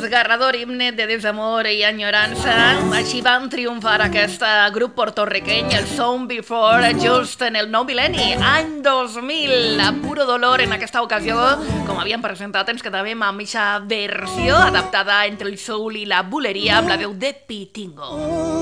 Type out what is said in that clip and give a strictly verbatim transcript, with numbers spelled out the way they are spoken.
desgarrador himne de desamor i enyorança. Així van triomfar aquest grup portorriqueny, el Song Before, just en el nou mil·lenni, any dos mil. A puro dolor, en aquesta ocasió, com havíem presentat, ens quedàvem amb aquesta versió adaptada entre el soul i la buleria amb la veu de Pitingo.